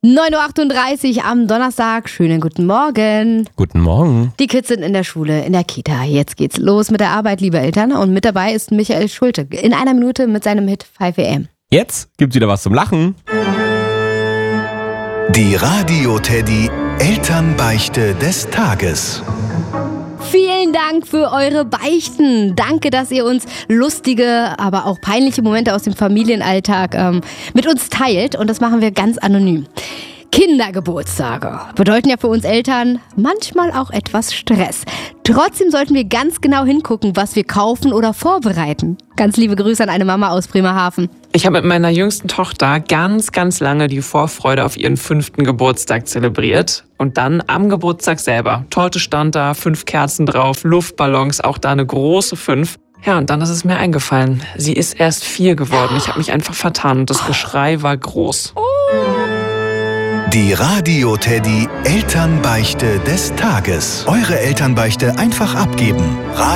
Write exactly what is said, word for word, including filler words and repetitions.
neun Uhr achtunddreißig am Donnerstag. Schönen guten Morgen. Guten Morgen. Die Kids sind in der Schule, in der Kita. Jetzt geht's los mit der Arbeit, liebe Eltern. Und mit dabei ist Michael Schulte in einer Minute mit seinem Hit fünf A M. Jetzt gibt's wieder was zum Lachen. Die Radio-Teddy Elternbeichte des Tages. Vielen Dank für eure Beichten. Danke, dass ihr uns lustige, aber auch peinliche Momente aus dem Familienalltag ähm, mit uns teilt. Und das machen wir ganz anonym. Kindergeburtstage bedeuten ja für uns Eltern manchmal auch etwas Stress. Trotzdem sollten wir ganz genau hingucken, was wir kaufen oder vorbereiten. Ganz liebe Grüße an eine Mama aus Bremerhaven. Ich habe mit meiner jüngsten Tochter ganz, ganz lange die Vorfreude auf ihren fünften Geburtstag zelebriert. Und dann am Geburtstag selber. Torte stand da, fünf Kerzen drauf, Luftballons, auch da eine große fünf. Ja, und dann ist es mir eingefallen. Sie ist erst vier geworden. Ich habe mich einfach vertan und das Geschrei war groß. Die Radio-Teddy Elternbeichte des Tages. Eure Elternbeichte einfach abgeben. Radio